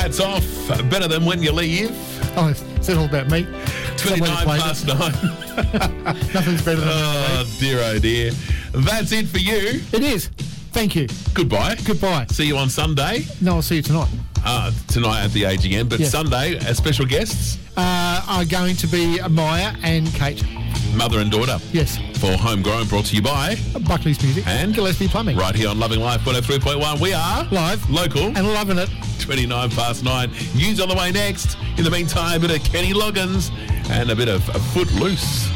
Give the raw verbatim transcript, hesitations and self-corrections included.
Hats off. Better than when you leave. Oh, it's all about me. twenty-nine past nine. Nothing's better than Oh, dear, oh, dear. That's it for you. It is. Thank you. Goodbye. Goodbye. See you on Sunday. No, I'll see you tonight. Uh, tonight at the A G M, but Yes. Sunday, as special guests, Uh, are going to be Maya and Kate. mother and daughter. Yes. For Homegrown, brought to you by Buckley's Music. And Gillespie Plumbing. right here on Loving Life one oh three point one. We are Live. local. And loving it. twenty-nine past nine. News on the way next. In the meantime, a bit of Kenny Loggins and a bit of Footloose.